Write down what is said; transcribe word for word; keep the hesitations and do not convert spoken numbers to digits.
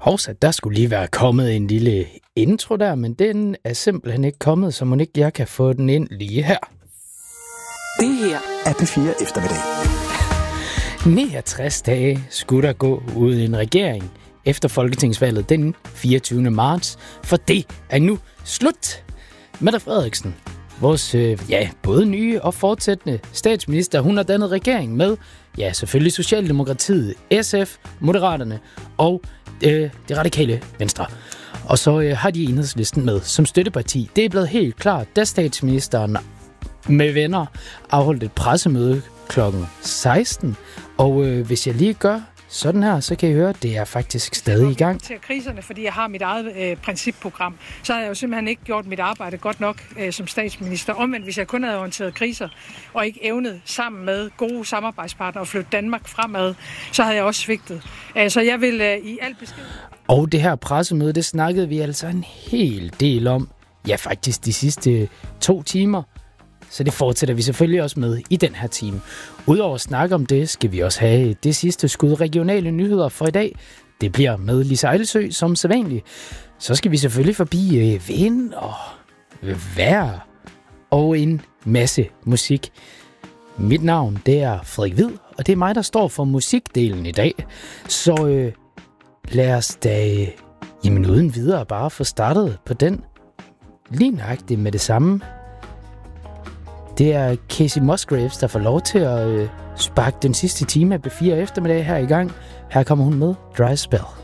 Hovsa, der skulle lige være kommet en lille intro der, men den er simpelthen ikke kommet, så må ikke jeg kan få den ind lige her. Det her er P fire Eftermiddag. niogtres dage skulle der gå uden en regering efter folketingsvalget den fireogtyvende marts, for det er nu slut. Mette Frederiksen, vores øh, ja, både nye og fortsættende statsminister, hun har dannet regering med, ja, selvfølgelig Socialdemokratiet, S F, Moderaterne og øh, det radikale Venstre. Og så øh, har de Enhedslisten med som støtteparti. Det er blevet helt klart, da statsministeren med venner afholdt et pressemøde klokken seksten. Og øh, hvis jeg lige gør sådan her, så kan I høre, at det er faktisk stadig i gang. Til kriserne, fordi jeg har mit eget øh, principprogram, så har jeg jo simpelthen ikke gjort mit arbejde godt nok øh, som statsminister. Omvendt, hvis jeg kun havde håndteret kriser, og ikke evnet sammen med gode samarbejdspartnere at flytte Danmark fremad, så havde jeg også svigtet. Øh, så jeg vil øh, i alt besked... Og det her pressemøde, det snakkede vi altså en hel del om. Ja, faktisk de sidste to timer. Så det fortsætter vi selvfølgelig også med i den her time. Udover at snakke om det, skal vi også have det sidste skud regionale nyheder for i dag. Det bliver med Lise Ejlesø som sædvanligt. Så skal vi selvfølgelig forbi øh, vind og vejr og en masse musik. Mit navn, det er Frederik Hvid, og det er mig, der står for musikdelen i dag. Så øh, lad os da, jamen uden videre, bare få startet på den lige nøjagtigt med det samme. Det er Kacey Musgraves, der får lov til at øh, sparke den sidste time af B fire Eftermiddag her i gang. Her kommer hun med Dry Spell.